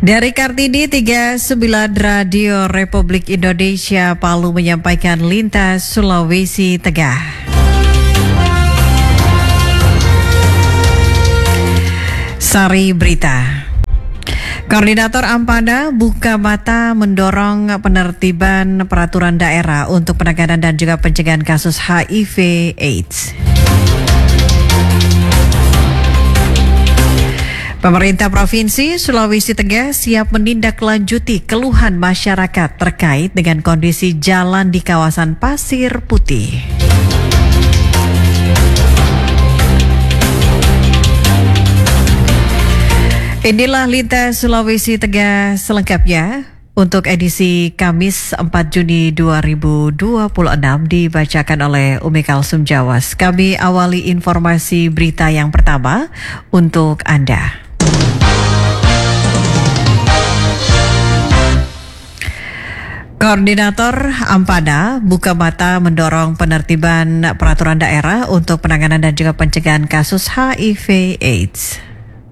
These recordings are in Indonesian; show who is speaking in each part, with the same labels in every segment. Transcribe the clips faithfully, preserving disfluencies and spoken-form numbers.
Speaker 1: Dari Kartini tiga puluh sembilan Radio Republik Indonesia Palu menyampaikan lintas Sulawesi Tengah. Sari Berita. Koordinator Ampana buka mata mendorong penertiban peraturan daerah untuk penanganan dan juga pencegahan kasus H I V AIDS. Pemerintah Provinsi Sulawesi Tengah siap menindaklanjuti keluhan masyarakat terkait dengan kondisi jalan di kawasan Pasir Putih. Inilah lintas Sulawesi Tengah selengkapnya untuk edisi Kamis empat Juni dua ribu dua puluh enam dibacakan oleh Umi Kalsum Jawas. Kami awali informasi berita yang pertama untuk Anda. Koordinator Ampana buka mata mendorong penertiban peraturan daerah untuk penanganan dan juga pencegahan kasus H I V AIDS.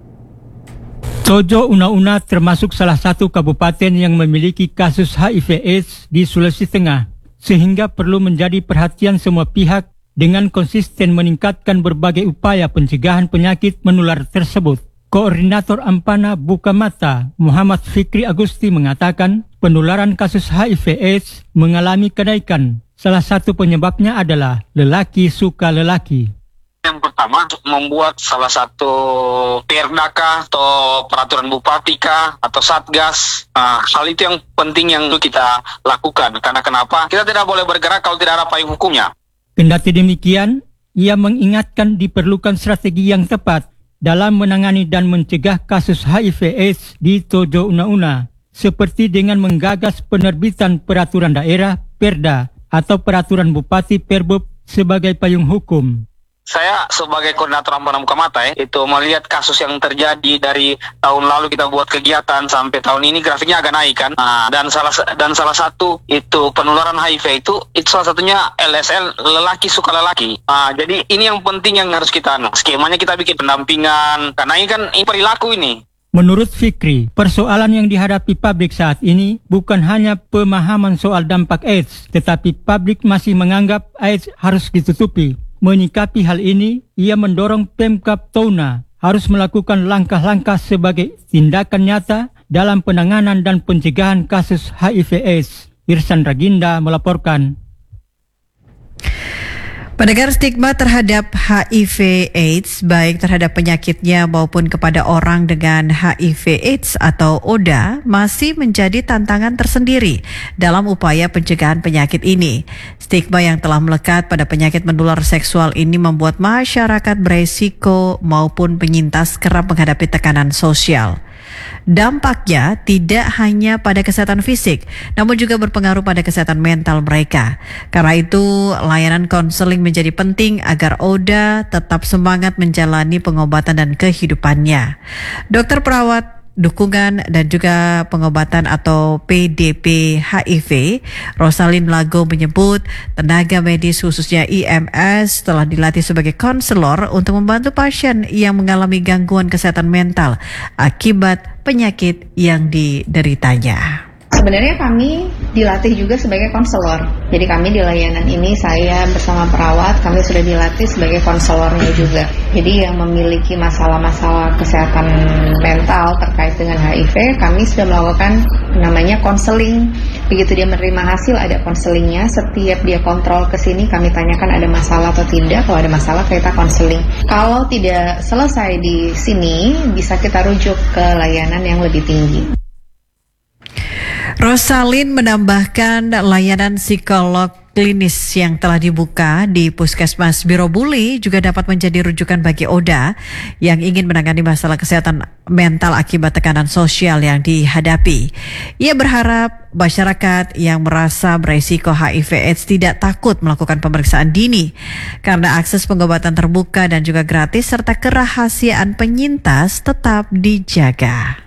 Speaker 2: Tojo Una-Una termasuk salah satu kabupaten yang memiliki kasus H I V AIDS di Sulawesi Tengah, sehingga perlu menjadi perhatian semua pihak dengan konsisten meningkatkan berbagai upaya pencegahan penyakit menular tersebut. Koordinator Ampana Buka Mata, Muhammad Fikri Agusti mengatakan penularan kasus H I V AIDS mengalami kenaikan. Salah satu penyebabnya adalah lelaki suka lelaki.
Speaker 3: Yang pertama, membuat salah satu perdaka atau peraturan bupati kah atau satgas. Nah, hal itu yang penting yang kita lakukan. Karena kenapa? Kita tidak boleh bergerak kalau tidak ada payung hukumnya.
Speaker 2: Kendati demikian, ia mengingatkan diperlukan strategi yang tepat dalam menangani dan mencegah kasus H I V AIDS di Tojo Una-Una, seperti dengan menggagas penerbitan peraturan daerah Perda atau peraturan bupati Perbub sebagai payung hukum.
Speaker 3: Saya sebagai koordinator Ampana Buka Mata ya, itu melihat kasus yang terjadi dari tahun lalu kita buat kegiatan sampai tahun ini grafiknya agak naik kan. Nah, dan salah dan salah satu itu penularan H I V itu itu salah satunya L S L, lelaki suka lelaki. Nah, jadi ini yang penting yang harus kita nah, skemanya kita bikin pendampingan karena ini kan ini perilaku ini.
Speaker 2: Menurut Fikri, persoalan yang dihadapi publik saat ini bukan hanya pemahaman soal dampak AIDS, tetapi publik masih menganggap AIDS harus ditutupi. Menyikapi hal ini, ia mendorong Pemkab Touna harus melakukan langkah-langkah sebagai tindakan nyata dalam penanganan dan pencegahan kasus H I V AIDS. Irsan Raginda melaporkan.
Speaker 1: Pendengar, stigma terhadap H I V AIDS baik terhadap penyakitnya maupun kepada orang dengan H I V AIDS atau O D A masih menjadi tantangan tersendiri dalam upaya pencegahan penyakit ini. Stigma yang telah melekat pada penyakit menular seksual ini membuat masyarakat beresiko maupun penyintas kerap menghadapi tekanan sosial. Dampaknya tidak hanya pada kesehatan fisik, namun juga berpengaruh pada kesehatan mental mereka. Karena itu, layanan konseling menjadi penting agar O D A tetap semangat menjalani pengobatan dan kehidupannya. Dokter perawat dukungan dan juga pengobatan atau P D P H I V, Rosalin Lago menyebut tenaga medis khususnya I M S telah dilatih sebagai konselor untuk membantu pasien yang mengalami gangguan kesehatan mental akibat penyakit yang dideritanya.
Speaker 4: Sebenarnya kami dilatih juga sebagai konselor. Jadi kami di layanan ini, saya bersama perawat, kami sudah dilatih sebagai konselornya juga. Jadi yang memiliki masalah-masalah kesehatan mental terkait dengan H I V, kami sudah melakukan namanya konseling. Begitu dia menerima hasil, ada konselingnya. Setiap dia kontrol ke sini, kami tanyakan ada masalah atau tidak. Kalau ada masalah, kita konseling. Kalau tidak selesai di sini, bisa kita rujuk ke layanan yang lebih tinggi.
Speaker 1: Rosalin menambahkan layanan psikolog klinis yang telah dibuka di Puskesmas Birobuli juga dapat menjadi rujukan bagi O D A yang ingin menangani masalah kesehatan mental akibat tekanan sosial yang dihadapi. Ia berharap masyarakat yang merasa beresiko H I V AIDS tidak takut melakukan pemeriksaan dini karena akses pengobatan terbuka dan juga gratis serta kerahasiaan penyintas tetap dijaga.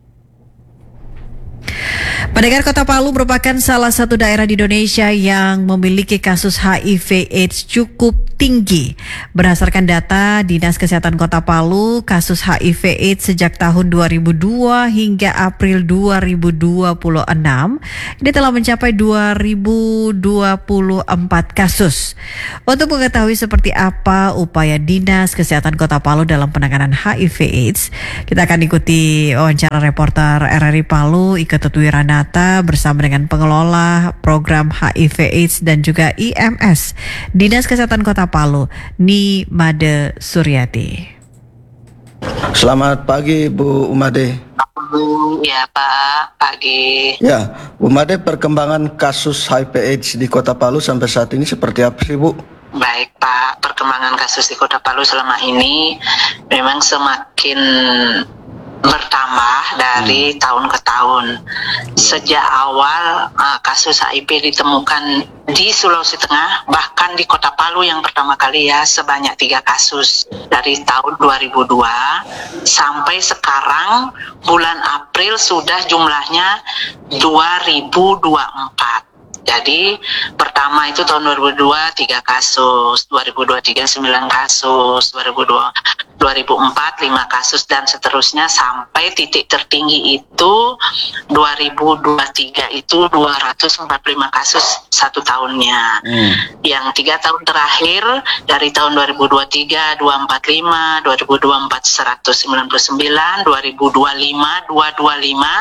Speaker 1: Pendengar, Kota Palu merupakan salah satu daerah di Indonesia yang memiliki kasus H I V AIDS cukup tertinggi. Berdasarkan data Dinas Kesehatan Kota Palu, kasus H I V AIDS sejak tahun dua ribu dua hingga April dua ribu dua puluh enam ini telah mencapai dua ribu dua puluh empat kasus. Untuk mengetahui seperti apa upaya Dinas Kesehatan Kota Palu dalam penanganan H I V AIDS, kita akan ikuti wawancara reporter R R I Palu Ika Tutwiranata bersama dengan pengelola program H I V AIDS dan juga I M S Dinas Kesehatan Kota Palu, Ni Made Suryati.
Speaker 5: Selamat pagi Bu Umade.
Speaker 6: Ya Pak, pagi.
Speaker 5: Ya, Bu Umade, perkembangan kasus H I V AIDS di Kota Palu sampai saat ini seperti apa sih Bu?
Speaker 6: Baik Pak, perkembangan kasus di Kota Palu selama ini memang semakin bertambah dari hmm. tahun ke tahun. Sejak awal uh, kasus H I V ditemukan di Sulawesi Tengah, bahkan di Kota Palu yang pertama kali ya sebanyak tiga kasus dari tahun dua ribu dua sampai sekarang bulan April sudah jumlahnya dua ribu dua puluh empat. Jadi pertama itu tahun dua ribu dua tiga kasus, dua ribu dua tiga sembilan kasus, dua ribu dua dua ribu empat lima kasus dan seterusnya sampai titik tertinggi itu dua ribu dua tiga itu dua ratus empat puluh lima kasus satu tahunnya. Hmm. Yang tiga tahun terakhir dari tahun dua ribu dua tiga dua ratus empat puluh lima, dua ribu dua puluh empat seratus sembilan puluh sembilan, dua ribu dua puluh lima dua ratus dua puluh lima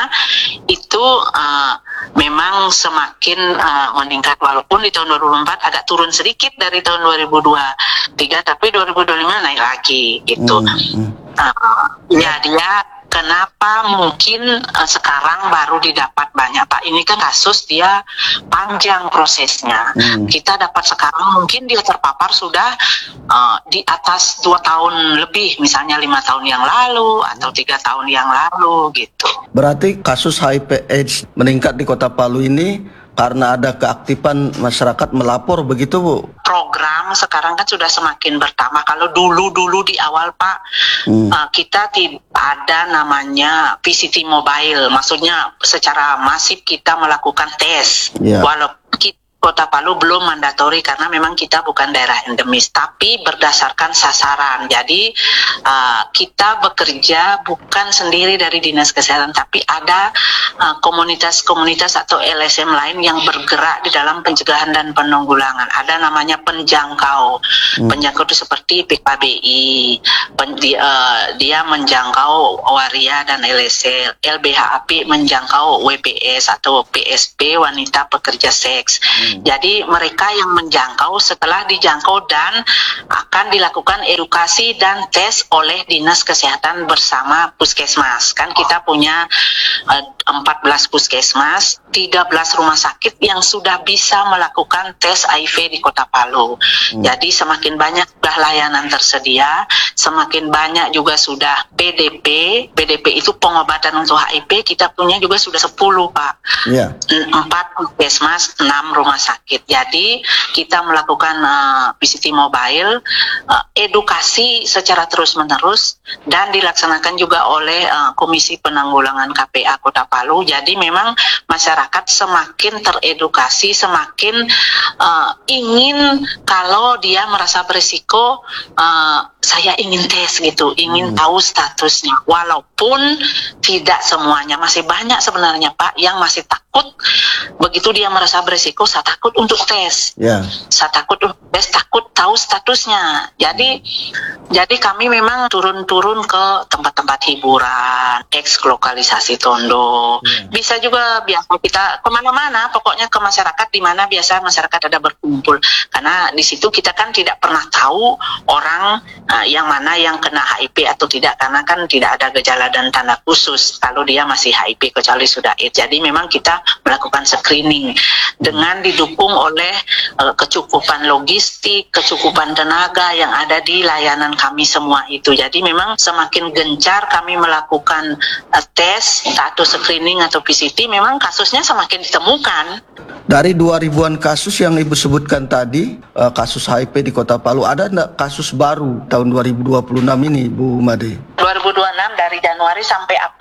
Speaker 6: itu uh, memang semakin uh, meningkat, walaupun di tahun dua ribu empat agak turun sedikit dari tahun dua ribu dua puluh tiga, tapi dua ribu dua puluh lima naik lagi gitu. Hmm. Uh, ya dia kenapa mungkin uh, sekarang baru didapat banyak Pak? Ini kan kasus dia panjang prosesnya. Hmm. Kita dapat sekarang mungkin dia terpapar sudah uh, di atas dua tahun lebih, misalnya lima tahun yang lalu atau tiga tahun yang lalu gitu.
Speaker 5: Berarti kasus H I V AIDS meningkat di Kota Palu ini karena ada keaktifan masyarakat melapor begitu Bu?
Speaker 6: Program sekarang kan sudah semakin bertambah. Kalau dulu-dulu di awal Pak, hmm. uh, kita tidak ada namanya P C T mobile. Maksudnya secara masif kita melakukan tes. Yeah. Walaupun kita Kota Palu belum mandatori karena memang kita bukan daerah endemis, tapi berdasarkan sasaran. Jadi uh, kita bekerja bukan sendiri dari Dinas Kesehatan, tapi ada uh, komunitas-komunitas atau L S M lain yang bergerak di dalam pencegahan dan penanggulangan. Ada namanya penjangkau. Hmm. Penjangkau itu seperti P K B I, pen, di, uh, dia menjangkau waria dan L S L, L B H A P menjangkau W P S atau P S P wanita pekerja seks. Hmm. Jadi mereka yang menjangkau, setelah dijangkau dan akan dilakukan edukasi dan tes oleh Dinas Kesehatan bersama Puskesmas. Kan kita punya uh, empat belas Puskesmas, tiga belas rumah sakit yang sudah bisa melakukan tes H I V di Kota Palu. Hmm. Jadi semakin banyak sudah layanan tersedia, semakin banyak juga sudah P D P. P D P itu pengobatan untuk H I V, kita punya juga sudah sepuluh Pak. Yeah. empat Puskesmas, enam rumah sakit. Jadi kita melakukan uh, P C T mobile, uh, edukasi secara terus-menerus dan dilaksanakan juga oleh uh, Komisi Penanggulangan K P A Kota Palu. Jadi memang masyarakat semakin teredukasi, semakin uh, ingin, kalau dia merasa berisiko, uh, saya ingin tes gitu, ingin hmm. tahu statusnya. Walaupun tidak semuanya, masih banyak sebenarnya Pak yang masih takut. Begitu dia merasa berisiko, saya takut untuk tes. Yeah. Saya takut untuk tes, takut tahu statusnya. Jadi jadi kami memang turun-turun ke tempat-tempat hiburan, eks lokalisasi Tondo. Yeah. Bisa juga biasa kita kemana-mana, pokoknya ke masyarakat di mana biasa masyarakat ada berkumpul. Karena di situ kita kan tidak pernah tahu orang uh, yang mana yang kena H I V atau tidak, karena kan tidak ada gejala dan tanda khusus kalau dia masih H I V kecuali sudah AIDS. Jadi memang kita melakukan screening dengan didukung oleh uh, kecukupan logistik, kecukupan tenaga yang ada di layanan kami semua itu. Jadi memang semakin gencar kami melakukan uh, tes atau screening atau P C T, memang kasusnya semakin ditemukan.
Speaker 5: Dari dua ribuan kasus yang Ibu sebutkan tadi, uh, kasus H I V di Kota Palu, ada enggak kasus baru tahun dua ribu dua puluh enam ini Bu Made?
Speaker 6: dua ribu dua puluh enam dari Januari sampai April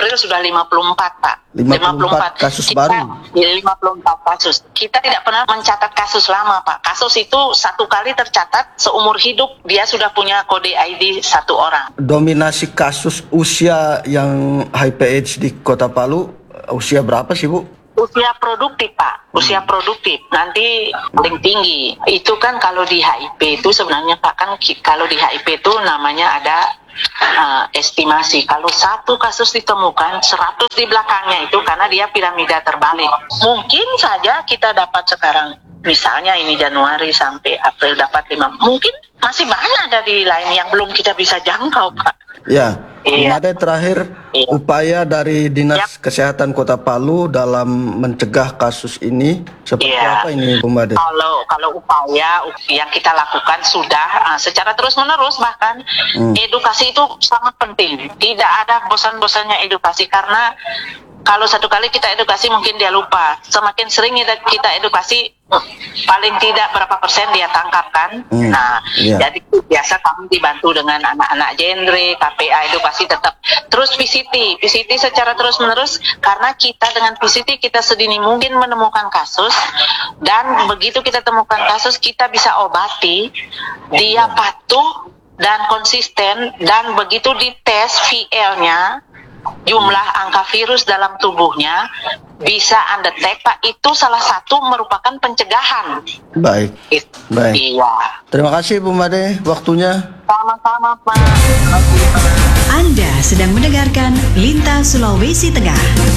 Speaker 6: April sudah lima puluh empat, Pak.
Speaker 5: lima puluh empat kasus
Speaker 6: kita,
Speaker 5: baru.
Speaker 6: lima puluh empat kasus. Kita tidak pernah mencatat kasus lama, Pak. Kasus itu satu kali tercatat seumur hidup dia sudah punya kode I D satu orang.
Speaker 5: Dominasi kasus usia yang H I V AIDS di Kota Palu, usia berapa sih, Bu?
Speaker 6: Usia produktif, Pak. Usia hmm. produktif. Nanti paling tinggi. Itu kan kalau di H I V itu sebenarnya, Pak, kan kalau di H I V itu namanya ada uh, estimasi. Kalau satu kasus ditemukan, seratus di belakangnya itu karena dia piramida terbalik. Mungkin saja kita dapat sekarang, misalnya ini Januari sampai April dapat lima. Mungkin masih banyak dari lain yang belum kita bisa jangkau, Pak.
Speaker 5: Ya,
Speaker 6: iya.
Speaker 5: Ada terakhir iya. upaya dari Dinas yep. Kesehatan Kota Palu dalam mencegah kasus ini seperti iya. apa ini, Bu Made?
Speaker 6: Kalau kalau upaya yang kita lakukan sudah uh, secara terus menerus, bahkan hmm. edukasi itu sangat penting. Tidak ada bosan-bosannya edukasi, karena kalau satu kali kita edukasi mungkin dia lupa. Semakin sering kita, kita edukasi, paling tidak berapa persen dia tangkap kan. Hmm, nah, yeah. jadi biasa kami dibantu dengan anak-anak genre, K P A edukasi tetap. Terus V C T, V C T secara terus menerus, karena kita dengan V C T kita sedini mungkin menemukan kasus, dan begitu kita temukan kasus kita bisa obati, dia patuh dan konsisten, dan begitu dites V L-nya, jumlah angka virus dalam tubuhnya bisa undetect, Pak. Itu salah satu merupakan pencegahan.
Speaker 5: Baik.
Speaker 6: It,
Speaker 5: Baik.
Speaker 6: Iya.
Speaker 5: Terima kasih, Bu Made, waktunya.
Speaker 6: Sama-sama, Pak.
Speaker 1: Anda sedang mendengarkan Lintas Sulawesi Tengah.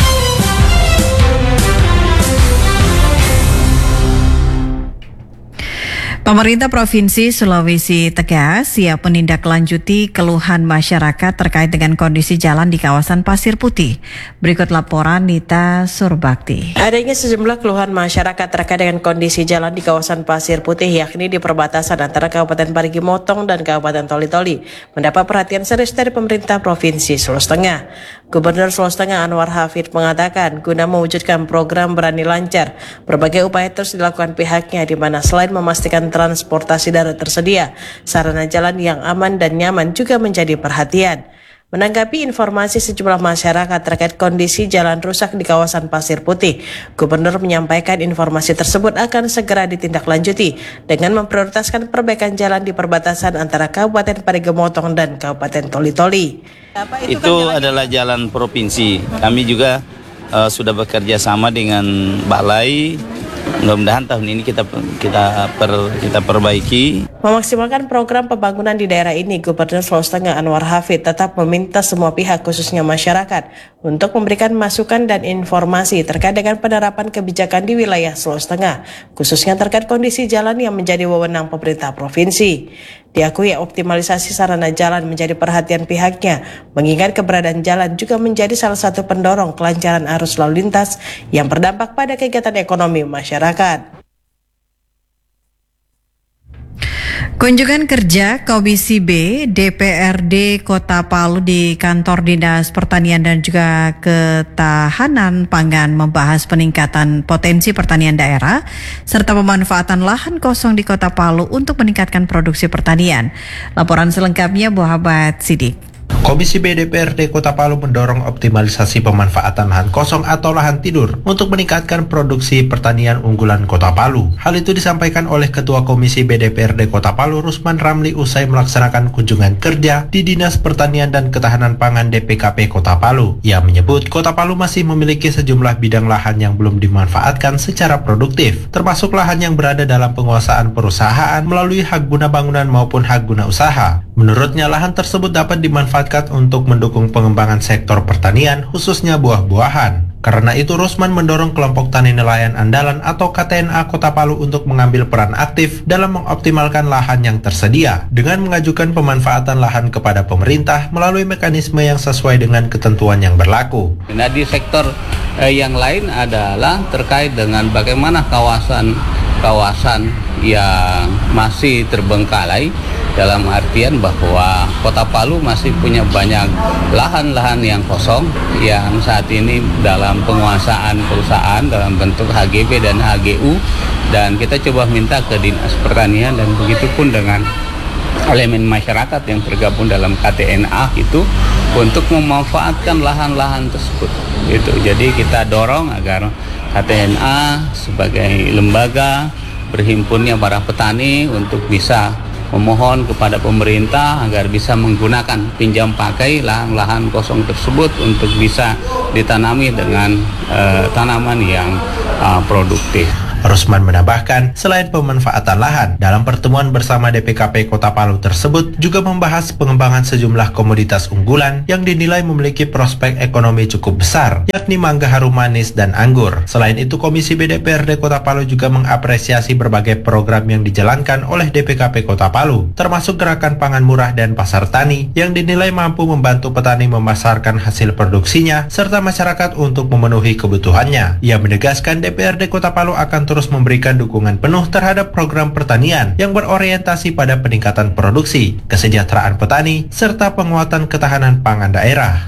Speaker 1: Pemerintah Provinsi Sulawesi Tengah siap menindaklanjuti keluhan masyarakat terkait dengan kondisi jalan di kawasan Pasir Putih. Berikut laporan Nita Surbakti.
Speaker 7: Adanya sejumlah keluhan masyarakat terkait dengan kondisi jalan di kawasan Pasir Putih, yakni di perbatasan antara Kabupaten Parigi Motong dan Kabupaten Toli-Toli, mendapat perhatian serius dari pemerintah Provinsi Sulawesi Tengah. Gubernur Sulawesi Tengah Anwar Hafid mengatakan, guna mewujudkan program Berani Lancar, berbagai upaya terus dilakukan pihaknya, di mana selain memastikan transportasi darat tersedia, sarana jalan yang aman dan nyaman juga menjadi perhatian. Menanggapi informasi sejumlah masyarakat terkait kondisi jalan rusak di kawasan Pasir Putih, Gubernur menyampaikan informasi tersebut akan segera ditindaklanjuti dengan memprioritaskan perbaikan jalan di perbatasan antara Kabupaten Parigi Motong dan Kabupaten Toli-Toli.
Speaker 8: Itu, itu kan adalah jalan provinsi. Kami juga uh, sudah bekerja sama dengan Balai. Mudah-mudahan tahun ini kita kita per, kita perbaiki.
Speaker 7: Memaksimalkan program pembangunan di daerah ini, Gubernur Sulawesi Tengah Anwar Hafid tetap meminta semua pihak, khususnya masyarakat, untuk memberikan masukan dan informasi terkait dengan penerapan kebijakan di wilayah Sulawesi Tengah, khususnya terkait kondisi jalan yang menjadi wewenang pemerintah provinsi. Diakui optimalisasi sarana jalan menjadi perhatian pihaknya, mengingat keberadaan jalan juga menjadi salah satu pendorong kelancaran arus lalu lintas yang berdampak pada kegiatan ekonomi masyarakat.
Speaker 1: Kunjungan kerja Komisi B D P R D Kota Palu di Kantor Dinas Pertanian dan juga Ketahanan Pangan membahas peningkatan potensi pertanian daerah serta pemanfaatan lahan kosong di Kota Palu untuk meningkatkan produksi pertanian. Laporan selengkapnya Muhammad Sidik.
Speaker 9: Komisi B D P R D Kota Palu mendorong optimalisasi pemanfaatan lahan kosong atau lahan tidur untuk meningkatkan produksi pertanian unggulan Kota Palu. Hal itu disampaikan oleh Ketua Komisi B D P R D Kota Palu Rusman Ramli usai melaksanakan kunjungan kerja di Dinas Pertanian dan Ketahanan Pangan D P K P Kota Palu. Ia menyebut Kota Palu masih memiliki sejumlah bidang lahan yang belum dimanfaatkan secara produktif, termasuk lahan yang berada dalam penguasaan perusahaan melalui hak guna bangunan maupun hak guna usaha. Menurutnya lahan tersebut dapat dimanfaatkan untuk mendukung pengembangan sektor pertanian, khususnya buah-buahan. Karena itu Rusman mendorong kelompok tani nelayan andalan atau K T N A Kota Palu untuk mengambil peran aktif dalam mengoptimalkan lahan yang tersedia dengan mengajukan pemanfaatan lahan kepada pemerintah melalui mekanisme yang sesuai dengan ketentuan yang berlaku.
Speaker 10: Nah, di sektor eh, yang lain adalah terkait dengan bagaimana kawasan-kawasan yang masih terbengkalai, dalam artian bahwa Kota Palu masih punya banyak lahan-lahan yang kosong yang saat ini dalam penguasaan perusahaan dalam bentuk H G B dan H G U, dan kita coba minta ke Dinas Pertanian dan begitu pun dengan elemen masyarakat yang tergabung dalam K T N A itu untuk memanfaatkan lahan-lahan tersebut. Gitu. Jadi kita dorong agar K T N A sebagai lembaga berhimpunnya para petani untuk bisa memohon kepada pemerintah agar bisa menggunakan pinjam pakai lahan-lahan kosong tersebut untuk bisa ditanami dengan uh, tanaman yang uh, produktif.
Speaker 9: Rusman menambahkan, selain pemanfaatan lahan, dalam pertemuan bersama D P K P Kota Palu tersebut juga membahas pengembangan sejumlah komoditas unggulan yang dinilai memiliki prospek ekonomi cukup besar, yakni mangga harum manis dan anggur. Selain itu, Komisi B D P R D Kota Palu juga mengapresiasi berbagai program yang dijalankan oleh D P K P Kota Palu, termasuk Gerakan Pangan Murah dan Pasar Tani yang dinilai mampu membantu petani memasarkan hasil produksinya serta masyarakat untuk memenuhi kebutuhannya. Ia menegaskan D P R D Kota Palu akan terus memberikan dukungan penuh terhadap program pertanian yang berorientasi pada peningkatan produksi, kesejahteraan petani, serta penguatan ketahanan pangan daerah.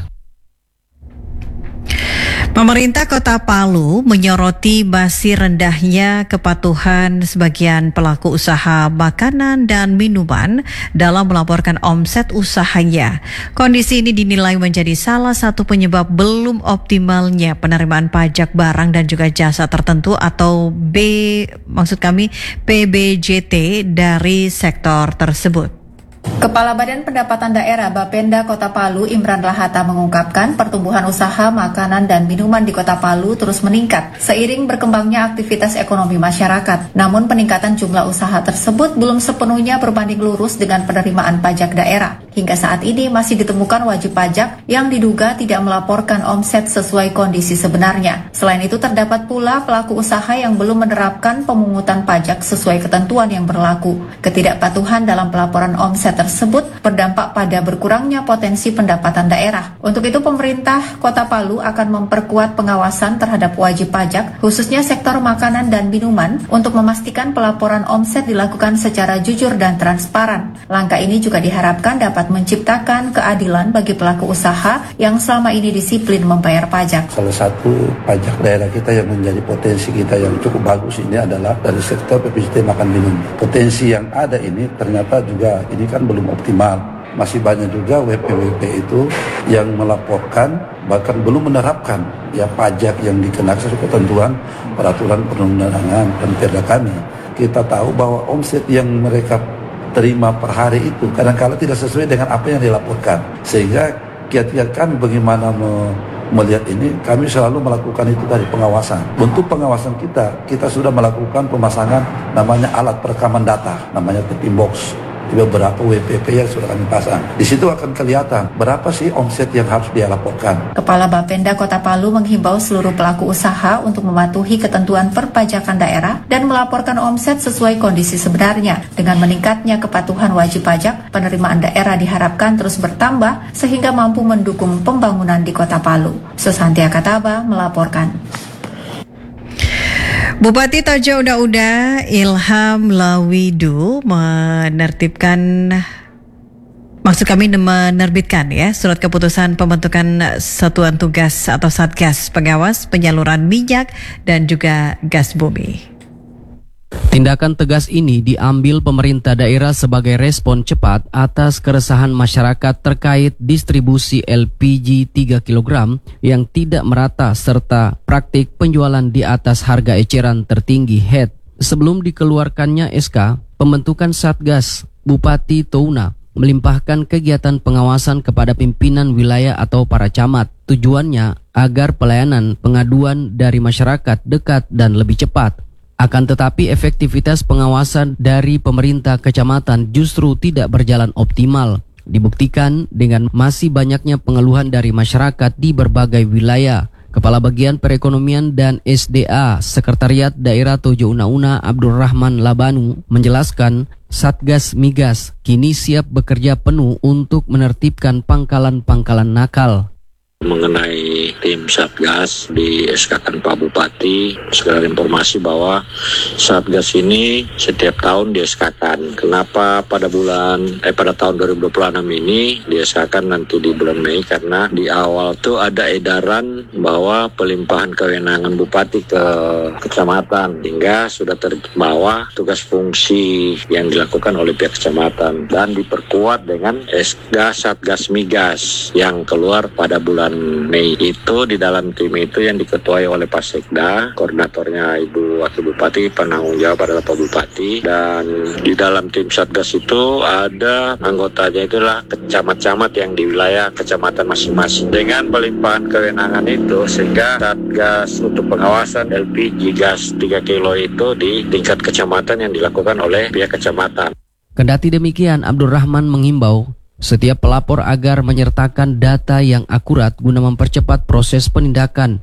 Speaker 1: Pemerintah Kota Palu menyoroti masih rendahnya kepatuhan sebagian pelaku usaha makanan dan minuman dalam melaporkan omset usahanya. Kondisi ini dinilai menjadi salah satu penyebab belum optimalnya penerimaan pajak barang dan juga jasa tertentu atau B, maksud kami P B J T dari sektor tersebut.
Speaker 11: Kepala Badan Pendapatan Daerah Bapenda Kota Palu Imran Rahata mengungkapkan pertumbuhan usaha makanan dan minuman di Kota Palu terus meningkat seiring berkembangnya aktivitas ekonomi masyarakat. Namun peningkatan jumlah usaha tersebut belum sepenuhnya berbanding lurus dengan penerimaan pajak daerah. Hingga saat ini masih ditemukan wajib pajak yang diduga tidak melaporkan omset sesuai kondisi sebenarnya. Selain itu terdapat pula pelaku usaha yang belum menerapkan pemungutan pajak sesuai ketentuan yang berlaku. Ketidakpatuhan dalam pelaporan omset tersebut berdampak pada berkurangnya potensi pendapatan daerah. Untuk itu pemerintah Kota Palu akan memperkuat pengawasan terhadap wajib pajak, khususnya sektor makanan dan minuman, untuk memastikan pelaporan omset dilakukan secara jujur dan transparan. Langkah ini juga diharapkan dapat menciptakan keadilan bagi pelaku usaha yang selama ini disiplin membayar pajak.
Speaker 12: Salah satu pajak daerah kita yang menjadi potensi kita yang cukup bagus ini adalah dari sektor P B J T makan minum. Potensi yang ada ini ternyata juga ini kan belum optimal. Masih banyak juga W P W P itu yang melaporkan bahkan belum menerapkan ya pajak yang dikenakan sesuai ketentuan peraturan perundang-undangan dan perda kami. Kita tahu bahwa omset yang mereka terima per hari itu kadang-kala tidak sesuai dengan apa yang dilaporkan. Sehingga kiat-kiat kami bagaimana me melihat ini, kami selalu melakukan itu dari pengawasan. Untuk pengawasan kita, kita sudah melakukan pemasangan namanya alat perekaman data, namanya tipping box. Di beberapa W P P yang sudah kami pasang. Di situ akan kelihatan berapa sih omset yang harus dia laporkan.
Speaker 11: Kepala Bapenda Kota Palu menghimbau seluruh pelaku usaha untuk mematuhi ketentuan perpajakan daerah dan melaporkan omset sesuai kondisi sebenarnya. Dengan meningkatnya kepatuhan wajib pajak, penerimaan daerah diharapkan terus bertambah sehingga mampu mendukung pembangunan di Kota Palu. Susanti Akataba melaporkan.
Speaker 1: Bupati Tojo Uda-Uda Ilham Lawidu menertibkan, maksud kami menerbitkan ya surat keputusan pembentukan satuan tugas atau satgas pengawas penyaluran minyak dan juga gas bumi.
Speaker 13: Tindakan tegas ini diambil pemerintah daerah sebagai respon cepat atas keresahan masyarakat terkait distribusi L P G tiga kilogram yang tidak merata serta praktik penjualan di atas harga eceran tertinggi H E D. Sebelum dikeluarkannya S K, pembentukan Satgas, Bupati Touna melimpahkan kegiatan pengawasan kepada pimpinan wilayah atau para camat. Tujuannya agar pelayanan pengaduan dari masyarakat dekat dan lebih cepat. Akan tetapi efektivitas pengawasan dari pemerintah kecamatan justru tidak berjalan optimal. Dibuktikan dengan masih banyaknya pengeluhan dari masyarakat di berbagai wilayah. Kepala Bagian Perekonomian dan S D A Sekretariat Daerah Tojo Una-Una Abdurrahman Labanu menjelaskan Satgas Migas kini siap bekerja penuh untuk menertibkan pangkalan-pangkalan nakal.
Speaker 14: mengenai tim Satgas di S K-kan Pak Bupati. Sekedar informasi bahwa Satgas ini setiap tahun di S K-kan. Kenapa pada bulan eh pada tahun dua ribu dua puluh enam ini di S K-kan nanti di bulan Mei? Karena di awal tuh ada edaran bahwa pelimpahan kewenangan Bupati ke kecamatan hingga sudah terbawa tugas fungsi yang dilakukan oleh pihak kecamatan dan diperkuat dengan S K Satgas Migas yang keluar pada bulan Mei itu. Di dalam tim itu yang diketuai oleh Pak Sekda, koordinatornya Ibu Wakil Bupati, penanggung jawab adalah Pak Bupati, dan di dalam tim Satgas itu ada anggotanya itulah kecamat-camat yang di wilayah kecamatan masing-masing. Dengan pelimpahan kewenangan itu sehingga Satgas untuk pengawasan L P G gas tiga kilo itu di tingkat kecamatan yang dilakukan oleh pihak kecamatan.
Speaker 13: Kendati demikian, Abdul Rahman mengimbau setiap pelapor agar menyertakan data yang akurat guna mempercepat proses penindakan